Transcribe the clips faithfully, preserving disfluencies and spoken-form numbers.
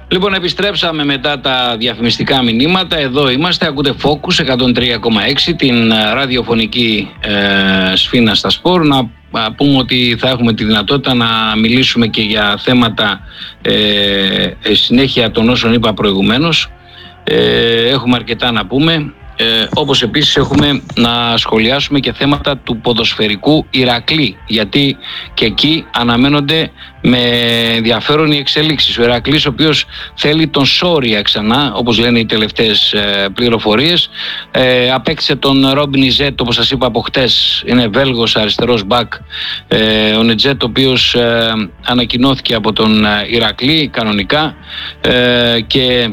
Λοιπόν, επιστρέψαμε μετά τα διαφημιστικά μηνύματα. Εδώ είμαστε, ακούτε Focus εκατόν τρία κόμμα έξι, την ραδιοφωνική ε, σφήνα στα σπορ. Να α, πούμε ότι θα έχουμε τη δυνατότητα να μιλήσουμε και για θέματα ε, ε, συνέχεια των όσων είπα προηγουμένως. Ε, έχουμε αρκετά να πούμε. Ε, όπως επίσης έχουμε να σχολιάσουμε και θέματα του ποδοσφαιρικού Ηρακλή, γιατί και εκεί αναμένονται με ενδιαφέρον οι εξελίξεις. Ο Ηρακλής, ο οποίος θέλει τον Σόρια ξανά, όπως λένε οι τελευταίες ε, πληροφορίες, ε, απέκτησε τον Ρόμπιν Νιτζέτ, όπως σας είπα από χτες, είναι Βέλγος αριστερός μπακ, ε, ο Νιτζέτ, ο οποίος ε, ανακοινώθηκε από τον Ηρακλή κανονικά, ε, και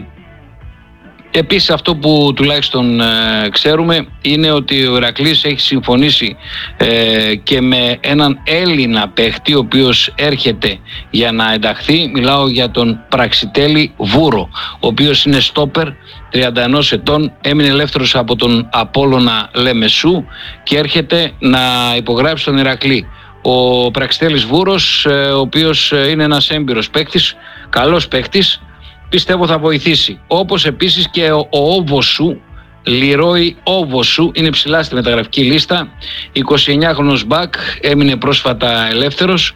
επίσης αυτό που τουλάχιστον ε, ξέρουμε είναι ότι ο Ηρακλής έχει συμφωνήσει ε, και με έναν Έλληνα παίχτη, ο οποίος έρχεται για να ενταχθεί. Μιλάω για τον Πραξιτέλη Βούρο, ο οποίος είναι στόπερ, τριάντα ένα ετών, έμεινε ελεύθερος από τον Απόλλωνα Λεμεσού και έρχεται να υπογράψει τον Ηρακλή. Ο Πραξιτέλης Βούρος, ε, ο οποίος είναι ένας έμπειρος παίχτης, καλός παίχτης, πιστεύω θα βοηθήσει. Όπως επίσης και ο, ο Όβοσου, Λιρόι Όβοσου, είναι ψηλά στη μεταγραφική λίστα, εικοσιεννιάχρονος μπακ, έμεινε πρόσφατα ελεύθερος.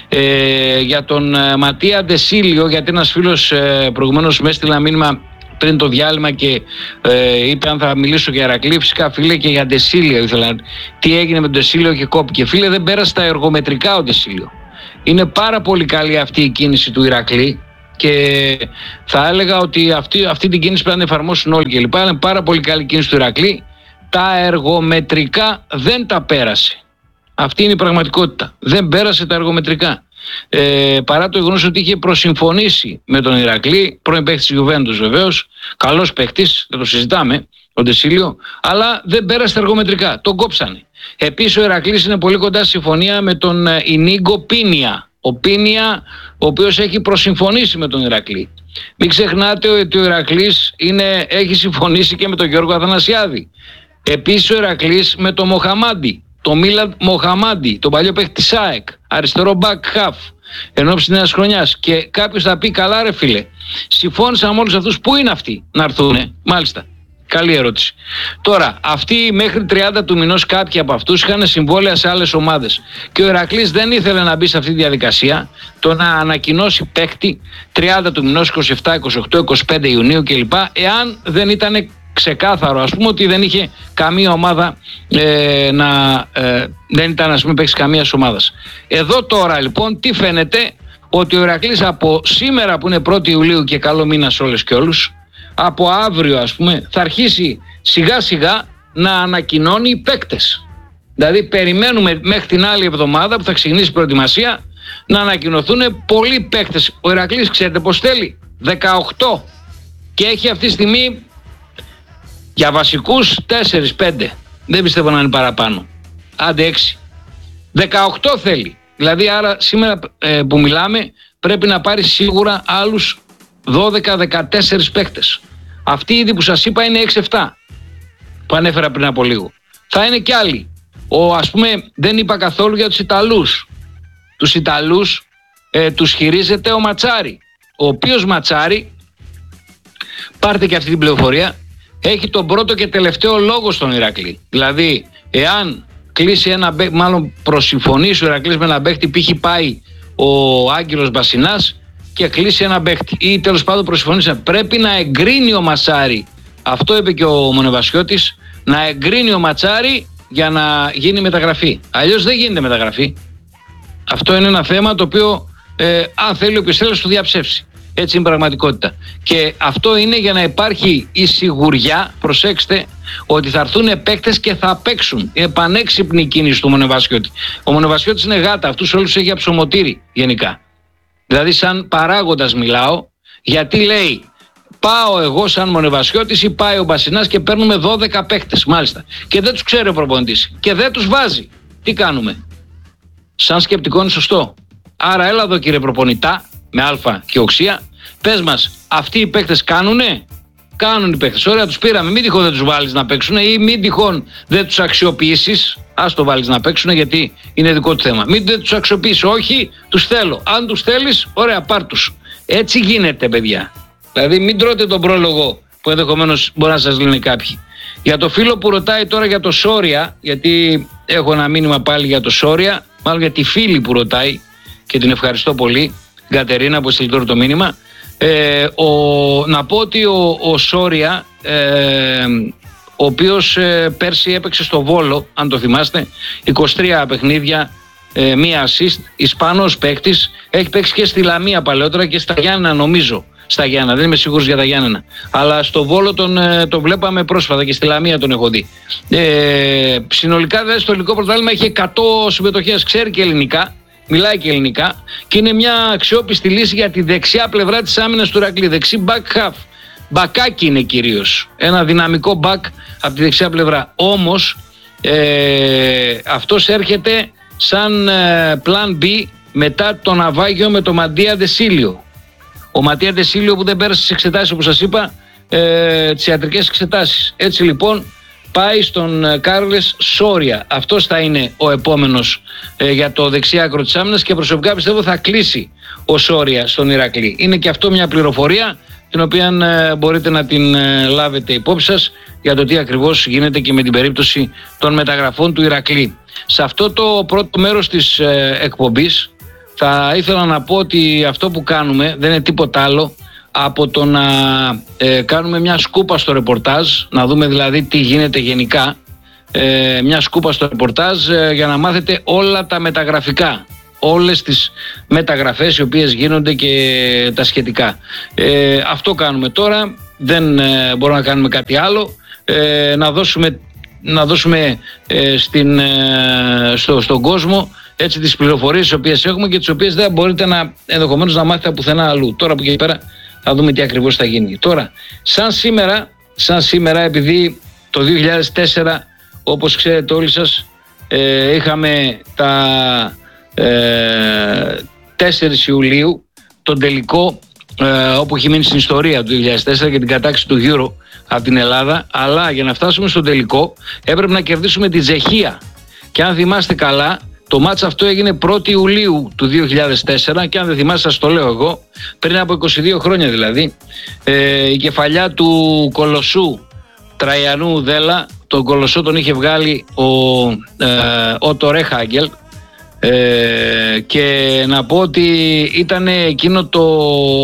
Ε, για τον ε, Ματία Ντεσίλιο, γιατί ένας φίλος ε, προηγουμένως με έστειλε ένα μήνυμα πριν το διάλειμμα και ε, είπε αν θα μιλήσω για Ηρακλή. Φυσικά, φίλε, και για Ντεσίλιο ήθελα. Τι έγινε με τον Ντεσίλιο και κόπηκε. Φίλε, δεν πέρασε τα εργομετρικά ο Ντεσίλιο. Είναι πάρα πολύ καλή αυτή η κίνηση του Ηρακλή. Και θα έλεγα ότι αυτή, αυτή την κίνηση πρέπει να εφαρμόσουν όλοι κλπ. Είναι πάρα πολύ καλή κίνηση του Ηρακλή. Τα εργομετρικά δεν τα πέρασε. Αυτή είναι η πραγματικότητα. Δεν πέρασε τα εργομετρικά. Ε, παρά το γεγονός ότι είχε προσυμφωνήσει με τον Ηρακλή, πρώην παίκτης της Γιουβέντους βεβαίως, καλός παίκτης, δεν το συζητάμε, ο Ντεσίλιο, αλλά δεν πέρασε τα εργομετρικά. Τον κόψανε. Επίσης ο Ηρακλής είναι πολύ κοντά στη συμφωνία με τον Ινίγκο Πίνια. Ο Πίνια, ο οποίος έχει προσυμφωνήσει με τον Ηρακλή. Μην ξεχνάτε ότι ο Ηρακλής είναι, έχει συμφωνήσει και με τον Γιώργο Αθανασιάδη. Επίσης ο Ηρακλής με τον Μοχαμάντι, τον Μίλαντ Μοχαμάντι, τον παλιό παίκτη της ΑΕΚ, αριστερό back half, ενώπιση της νέας χρονιάς. Και κάποιος θα πει, καλά ρε φίλε, συμφώνησα με όλους αυτούς, πού είναι αυτοί να έρθουνε? Μάλιστα. Καλή ερώτηση. Τώρα, αυτοί μέχρι τριάντα του μηνός, κάποιοι από αυτούς είχαν συμβόλαια σε άλλες ομάδες. Και ο Ηρακλής δεν ήθελε να μπει σε αυτή τη διαδικασία, το να ανακοινώσει παίκτη τριάντα του μηνός, είκοσι επτά, είκοσι οκτώ, είκοσι πέντε Ιουνίου κλπ. Εάν δεν ήταν ξεκάθαρο, ας πούμε, ότι δεν είχε καμία ομάδα ε, να. Ε, δεν ήταν, ας πούμε, παίκτης καμίας ομάδας. Εδώ τώρα λοιπόν τι φαίνεται? Ότι ο Ηρακλής από σήμερα που είναι πρώτη Ιουλίου και καλό μήνα σε όλες και όλους, από αύριο ας πούμε θα αρχίσει σιγά σιγά να ανακοινώνει παίκτες. Δηλαδή περιμένουμε μέχρι την άλλη εβδομάδα που θα ξεκινήσει η προετοιμασία να ανακοινωθούν πολλοί παίκτες. Ο Ηρακλής ξέρετε πως θέλει? δεκαοκτώ. Και έχει αυτή τη στιγμή για βασικούς τέσσερα πέντε. Δεν πιστεύω να είναι παραπάνω. Άντε έξι. δεκαοκτώ θέλει. Δηλαδή άρα σήμερα ε, που μιλάμε πρέπει να πάρει σίγουρα άλλους δώδεκα δεκατέσσερα παίκτες. Αυτή ήδη που σας είπα είναι έξι επτά που ανέφερα πριν από λίγο. Θα είναι κι άλλοι. Ο, ας πούμε, δεν είπα καθόλου για τους Ιταλούς. Τους Ιταλούς ε, τους χειρίζεται ο Ματσάρι, ο οποίος Ματσάρι, πάρτε και αυτή την πληροφορία, έχει τον πρώτο και τελευταίο λόγο στον Ηρακλή. Δηλαδή εάν κλείσει ένα, μάλλον προσυμφωνήσει ο Ηρακλής με ένα παίκτη, π.χ. πάει ο Άγγελος Μπασινάς και κλείσει ένα παίκτη ή τέλος πάντων προσυμφωνήσει, πρέπει να εγκρίνει ο Ματσάρι. Αυτό είπε και ο Μονεβασιώτης, να εγκρίνει ο Ματσάρι για να γίνει μεταγραφή. Αλλιώς δεν γίνεται μεταγραφή. Αυτό είναι ένα θέμα το οποίο ε, αν θέλει ο Πισέλος το διαψεύσει. Έτσι είναι η πραγματικότητα. Και αυτό είναι για να υπάρχει η σιγουριά, προσέξτε, ότι θα έρθουν παίκτες και θα παίξουν. Είναι πανέξυπνη η κίνηση του Μονεβασιώτη. Ο Μονεβασιώτης είναι γάτα, αυτούς όλους έχει αψωμοτήρι γενικά. Δηλαδή σαν παράγοντας μιλάω, γιατί λέει πάω εγώ σαν Μονεβασιώτης ή πάει ο Μπασινάς και παίρνουμε δώδεκα παίκτες, μάλιστα. Και δεν τους ξέρει ο προπονητής και δεν τους βάζει. Τι κάνουμε? Σαν σκεπτικό είναι σωστό. Άρα έλα εδώ κύριε προπονητά, με αλφα και οξία, πες μας, αυτοί οι παίκτες κάνουνε? Κάνουν οι παίκτες. Ωραία, τους πήραμε. Μην τυχόν δεν τους βάλεις να παίξουν ή μην τυχόν δεν τους αξιοποιήσεις. Ας το βάλεις να παίξουν γιατί είναι δικό του θέμα. Μην δεν τους αξιοποιήσεις. Όχι, τους θέλω. Αν τους θέλεις, ωραία, πάρ' τους. Έτσι γίνεται, παιδιά. Δηλαδή μην τρώτε τον πρόλογο που ενδεχομένως μπορεί να σας λένε κάποιοι. Για το φίλο που ρωτάει τώρα για το Σόρια, γιατί έχω ένα μήνυμα πάλι για το Σόρια, μάλλον για τη φίλη που ρωτάει και την ευχαριστώ πολύ, την Κατερίνα που έστειλε τώρα το μήνυμα. Ε, ο, να πω ότι ο, ο Σόρια, ε, ο οποίος ε, πέρσι έπαιξε στο Βόλο, αν το θυμάστε, είκοσι τρία παιχνίδια, ε, μία assist, Ισπανός παίκτης, έχει παίξει και στη Λαμία παλαιότερα και στα Γιάννενα νομίζω. Στα Γιάννενα, δεν είμαι σίγουρος για τα Γιάννενα. Αλλά στο Βόλο τον, τον βλέπαμε πρόσφατα και στη Λαμία τον έχω δει. Ε, συνολικά δηλαδή στο ελληνικό πρωτάθλημα έχει εκατό συμμετοχές, ξέρει και ελληνικά, μιλάει και ελληνικά και είναι μια αξιόπιστη λύση για τη δεξιά πλευρά της άμυνας του Ηρακλή. Δεξί back half. Μπακάκι είναι κυρίως. Ένα δυναμικό back από τη δεξιά πλευρά. Όμως ε, αυτός έρχεται σαν ε, plan B μετά το ναυάγιο με το Μαντία Ντεσίλιο. Ο Ματία Ντεσίλιο που δεν πέρασε τις εξετάσεις, όπως σας είπα, ε, τις ιατρικές εξετάσεις. Έτσι λοιπόν πάει στον ε, Κάρλες Σόρια. Αυτός θα είναι ο επόμενος ε, για το δεξιά άκρο της άμυνας και προσωπικά πιστεύω θα κλείσει ο Σόρια στον Ηρακλή. Είναι και αυτό μια πληροφορία την οποία ε, μπορείτε να την ε, λάβετε υπόψη σας για το τι ακριβώς γίνεται και με την περίπτωση των μεταγραφών του Ηρακλή. Σε αυτό το πρώτο μέρος της ε, εκπομπής θα ήθελα να πω ότι αυτό που κάνουμε δεν είναι τίποτα άλλο από το να ε, κάνουμε μια σκούπα στο ρεπορτάζ, να δούμε δηλαδή τι γίνεται γενικά, ε, μια σκούπα στο ρεπορτάζ ε, για να μάθετε όλα τα μεταγραφικά, όλες τις μεταγραφές οι οποίες γίνονται και τα σχετικά. Ε, αυτό κάνουμε τώρα, δεν ε, μπορούμε να κάνουμε κάτι άλλο, ε, να δώσουμε, να δώσουμε ε, στην, ε, στο, στον κόσμο έτσι τις πληροφορίες τις οποίες έχουμε και τις οποίες δεν μπορείτε να, ενδεχομένως να μάθετε από πουθενά αλλού. Τώρα από εκεί πέρα θα δούμε τι ακριβώς θα γίνει. Τώρα, σαν σήμερα, σαν σήμερα επειδή το δύο χιλιάδες τέσσερα, όπως ξέρετε όλοι σας, ε, είχαμε τα ε, τέσσερις Ιουλίου τον τελικό ε, όπου έχει μείνει στην ιστορία του δύο χιλιάδες τέσσερα και την κατάκτηση του Euro από την Ελλάδα, αλλά για να φτάσουμε στον τελικό έπρεπε να κερδίσουμε την Τσεχία και αν θυμάστε καλά το μάτς αυτό έγινε πρώτη Ιουλίου του δύο χιλιάδες τέσσερα και αν δεν θυμάστε σας το λέω εγώ, πριν από είκοσι δύο χρόνια δηλαδή, ε, η κεφαλιά του Κολοσσού Τραϊανού Δέλα, τον Κολοσσό τον είχε βγάλει ο ε, Ότο Ρέχαγκελ ε, και να πω ότι ήταν εκείνο το,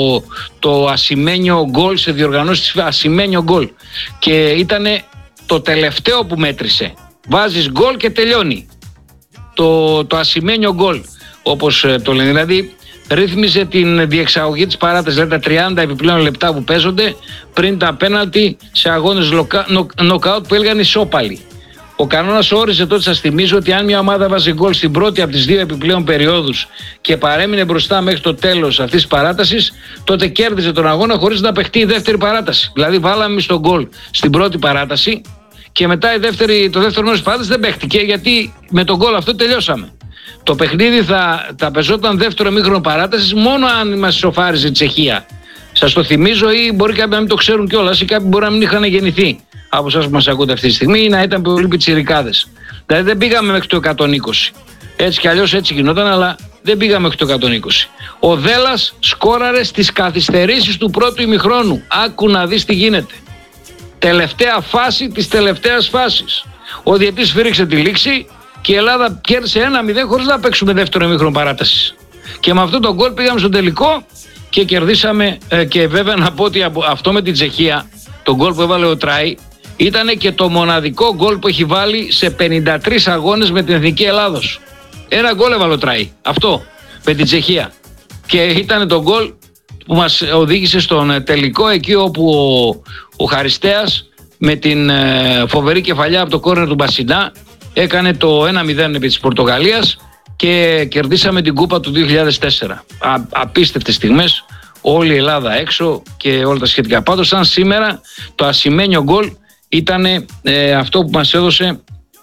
το ασημένιο γκολ σε διοργανώσεις, ασημένιο γκολ και ήταν το τελευταίο που μέτρησε. Βάζεις γκολ και τελειώνει. Το, το ασημένιο γκολ, όπως το λένε, δηλαδή ρύθμιζε την διεξαγωγή της παράτασης, δηλαδή τα τριάντα επιπλέον λεπτά που παίζονται πριν τα πέναλτι σε αγώνες νοκάουτ που έλεγαν ισόπαλοι. Ο κανόνας όριζε τότε, σας θυμίζω, ότι αν μια ομάδα βάζει γκολ στην πρώτη από τις δύο επιπλέον περιόδους και παρέμεινε μπροστά μέχρι το τέλος αυτής της παράτασης, τότε κέρδιζε τον αγώνα χωρίς να παιχτεί η δεύτερη παράταση. Δηλαδή βάλαμε στο γκολ στην πρώτη παράταση και μετά η δεύτερη, το δεύτερο μέρος της παράτασης δεν παίχτηκε γιατί με τον γκολ αυτό τελειώσαμε. Το παιχνίδι θα, θα πεζόταν δεύτερο μήχρονο παράτασης μόνο αν μας ισοφάριζε η Τσεχία. Σας το θυμίζω ή μπορεί κάποιοι να μην το ξέρουν κιόλας ή κάποιοι μπορεί να μην είχαν γεννηθεί από εσάς που μας ακούτε αυτή τη στιγμή ή να ήταν πολύ πιτσιρικάδες. Δηλαδή δεν πήγαμε μέχρι το εκατόν είκοσι. Έτσι κι αλλιώς έτσι γινόταν, αλλά δεν πήγαμε μέχρι το εκατόν είκοσι. Ο Δέλλας σκόραρε στις καθυστερήσεις του πρώτου ημιχρόνου. Άκου να δεις τι γίνεται. Τελευταία φάση της τελευταίας φάσης. Ο διαιτής φύριξε τη λήξη και η Ελλάδα κέρδισε ένα μηδέν χωρίς να παίξουμε δεύτερο ημίχρονο παράτασης. Και με αυτό το γκολ πήγαμε στο τελικό και κερδίσαμε. Ε, και βέβαια να πω ότι αυτό με την Τσεχία, το γκολ που έβαλε ο Τράι, ήταν και το μοναδικό γκολ που έχει βάλει σε πενήντα τρεις αγώνες με την Εθνική Ελλάδος. Ένα γκολ έβαλε ο Τράι, αυτό, με την Τσεχία. Και ήταν το γκολ που μας οδήγησε στον τελικό, εκεί όπου ο, ο Χαριστέας με την ε, φοβερή κεφαλιά από το κόρνερ του Μπασινά έκανε το ένα μηδέν επί της Πορτογαλίας και κερδίσαμε την κούπα του δύο χιλιάδες τέσσερα. Α, απίστευτες στιγμές, όλη η Ελλάδα έξω και όλα τα σχετικά. Πάντως σαν σήμερα το ασημένιο γκολ ήταν ε, αυτό που μας έδωσε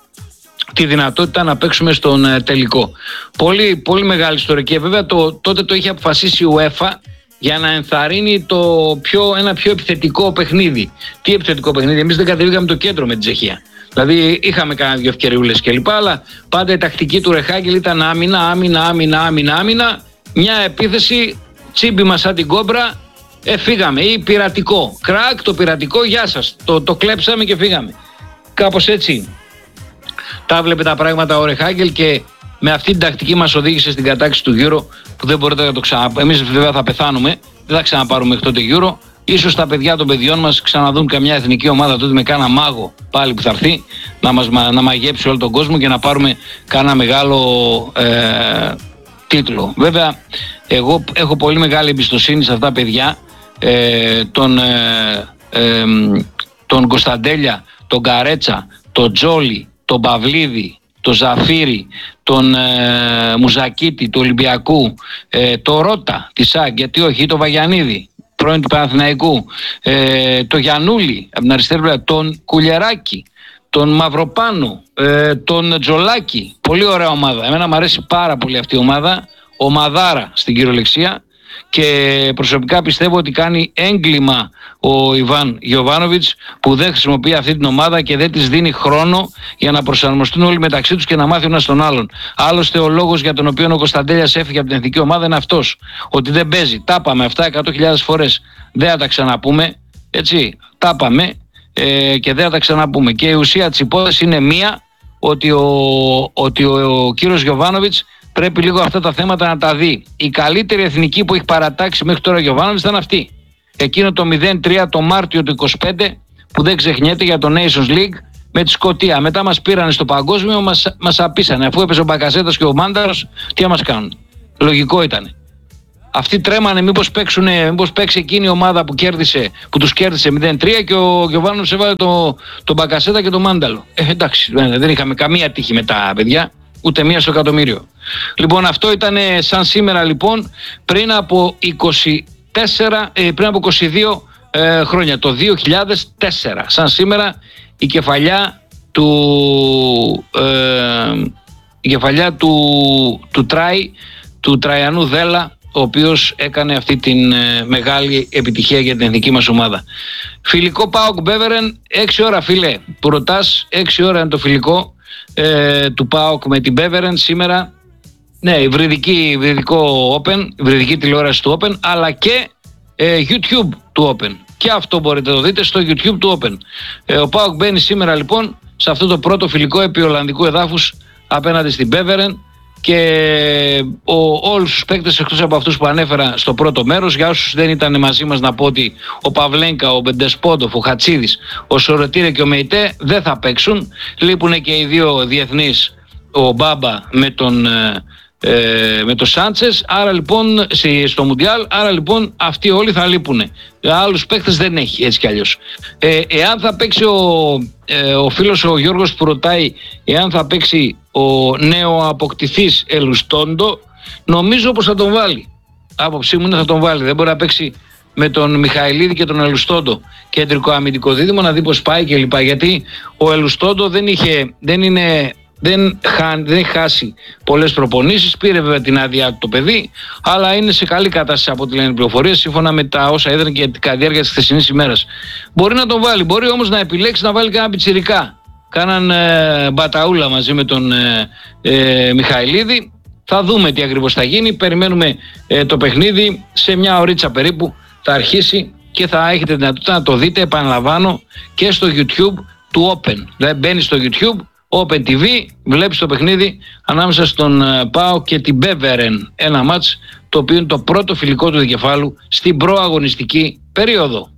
τη δυνατότητα να παίξουμε στον ε, τελικό. Πολύ, πολύ μεγάλη ιστορική. Βέβαια το, τότε το είχε αποφασίσει η UEFA για να ενθαρρύνει το πιο, ένα πιο επιθετικό παιχνίδι. Τι επιθετικό παιχνίδι? Εμείς δεν κατεβήκαμε το κέντρο με την Τσεχία. Δηλαδή είχαμε κάνει δύο ευκαιριούλες κλπ. Αλλά πάντα η τακτική του Ρεχάγκελ ήταν άμυνα, άμυνα, άμυνα, άμυνα, άμυνα. Μια επίθεση τσίμπημα σαν την κόμπρα Ε, φύγαμε. Ή πειρατικό. Κρακ, το πειρατικό, γεια σας. Το, το κλέψαμε και φύγαμε. Κάπως έτσι τα βλέπε τα πράγματα ο Ρεχάγκελ και με αυτή την τακτική μας οδήγησε στην κατάκτηση του Euro που δεν μπορείτε να το ξαναπάρουμε. Εμείς βέβαια θα πεθάνουμε, δεν θα ξαναπάρουμε μέχρι τότε Euro. Ίσως τα παιδιά των παιδιών μας ξαναδούν καμιά εθνική ομάδα τότε με κάνα μάγο πάλι που θα έρθει να, μας, να μαγέψει όλο τον κόσμο και να πάρουμε κάνα μεγάλο ε, τίτλο. Βέβαια, εγώ έχω πολύ μεγάλη εμπιστοσύνη σε αυτά τα παιδιά, ε, τον, ε, ε, τον Κωνσταντέλια, τον Καρέτσα, τον Τζόλι, τον Παυλίδη, τον Ζαφύρη, τον ε, Μουζακίτη, του Ολυμπιακού, ε, τον Ρώτα, τη ΣΑΚ, γιατί όχι, τον Βαγιανίδη, πρώην του Παναθηναϊκού, ε, τον Γιαννούλη, από την αριστερή πλευρά, τον Κουλιεράκη, τον Μαυροπάνο, ε, τον Τζολάκη. Πολύ ωραία ομάδα. Εμένα μου αρέσει πάρα πολύ αυτή η ομάδα, ομαδάρα στην κυριολεξία, και προσωπικά πιστεύω ότι κάνει έγκλημα ο Ιβάν Γιοβάνοβιτς που δεν χρησιμοποιεί αυτή την ομάδα και δεν της δίνει χρόνο για να προσαρμοστούν όλοι μεταξύ τους και να μάθουν ένας τον άλλον. Άλλωστε ο λόγος για τον οποίο ο Κωνσταντέλιας έφυγε από την εθνική ομάδα είναι αυτός, ότι δεν παίζει. Τα είπαμε αυτά εκατό χιλιάδες φορές, δεν θα τα ξαναπούμε, έτσι, τα είπαμε ε, και δεν θα τα ξαναπούμε. Και η ουσία της υπόθεσης είναι μία, ότι ο, ότι ο, ο κύριος Γιοβάνοβιτς πρέπει λίγο αυτά τα θέματα να τα δει. Η καλύτερη εθνική που έχει παρατάξει μέχρι τώρα ο Γιοβάνοβιτς ήταν αυτή. Εκείνο το μηδέν τρία το Μάρτιο του είκοσι πέντε που δεν ξεχνιέται για το Nations League με τη Σκωτία. Μετά μας πήρανε στο παγκόσμιο, μας, μας απίσανε. Αφού έπαιζε ο Μπακασέτας και ο Μάνταρος, τι θα μας κάνουν. Λογικό ήτανε. Αυτοί τρέμανε μήπως, παίξουνε, μήπως παίξει εκείνη η ομάδα που, κέρδισε, που τους κέρδισε μηδέν τρία και ο Γιοβάνοβιτς έβαλε τον το Μπακασέτα και τον Μάνταλο. Ε, εντάξει, δεν είχαμε καμία τύχη με τα παιδιά. Ούτε μία στο εκατομμύριο. Λοιπόν, αυτό ήταν σαν σήμερα, λοιπόν, πριν από είκοσι τέσσερα, ε, πριν από είκοσι δύο ε, χρόνια, το δύο χιλιάδες τέσσερα. Σαν σήμερα η κεφαλιά του, ε, η κεφαλιά του, του Τράι, του Τραϊανού Δέλα, ο οποίος έκανε αυτή την ε, μεγάλη επιτυχία για την εθνική μας ομάδα. Φιλικό ΠΑΟΚ Μπέβερεν, έξι ώρα φίλε, που ρωτάς, έξι ώρα είναι το φιλικό Ε, του ΠΑΟΚ με την Μπέβερεν σήμερα. Ναι, υβριδική, υβριδικό Open, υβριδική τηλεόραση του Open, αλλά και ε, YouTube του Open. Και αυτό μπορείτε να το δείτε στο YouTube του Open. Ε, ο ΠΑΟΚ μπαίνει σήμερα λοιπόν σε αυτό το πρώτο φιλικό επί Ολλανδικού εδάφους απέναντι στην Μπέβερεν και ο, όλους τους παίκτες εκτός από αυτούς που ανέφερα στο πρώτο μέρος, για όσους δεν ήταν μαζί μας να πω ότι ο Παυλένκα, ο Μπεντεσπόντοφ, ο Χατσίδης, ο Σοροτήρε και ο Μεϊτέ δεν θα παίξουν. Λείπουν και οι δύο διεθνείς, ο Μπάμπα με τον, ε, με τον Σάντσες, άρα λοιπόν στο Μουντιάλ, άρα λοιπόν αυτοί όλοι θα λείπουν. Άλλους παίκτες δεν έχει, έτσι κι αλλιώς. Ε, εάν θα παίξει ο, ε, ο φίλος ο Γιώργος που ρωτάει εάν θα παίξει ο νέο αποκτηθής Ελουστόντο, νομίζω πως θα τον βάλει. Άποψή μου είναι θα τον βάλει. Δεν μπορεί να παίξει με τον Μιχαηλίδη και τον Ελουστόντο κεντρικό αμυντικό δίδυμο, να δει πως πάει κλπ. Γιατί ο Ελουστόντο δεν, είχε, δεν, είναι, δεν, χα, δεν έχει χάσει πολλές προπονήσεις. Πήρε βέβαια την άδεια του το παιδί, αλλά είναι σε καλή κατάσταση από ό,τι λένε οι πληροφορίες, σύμφωνα με τα όσα είδαν και την διάρκεια της χθεσινής ημέρας. Μπορεί να τον βάλει, μπορεί όμως να επιλέξει να βάλει κανένα πιτσιρικά. Κάναν ε, μπαταούλα μαζί με τον ε, ε, Μιχαηλίδη. Θα δούμε τι ακριβώς θα γίνει. Περιμένουμε ε, το παιχνίδι σε μια ωρίτσα περίπου. Θα αρχίσει και θα έχετε δυνατότητα να το δείτε, επαναλαμβάνω, και στο YouTube του Open. Δηλαδή μπαίνεις στο YouTube, Open τι βι, βλέπεις το παιχνίδι ανάμεσα στον ε, ΠΑΟ και την Μπέβερεν. Ένα μάτς το οποίο είναι το πρώτο φιλικό του δικεφάλου στην προαγωνιστική περίοδο.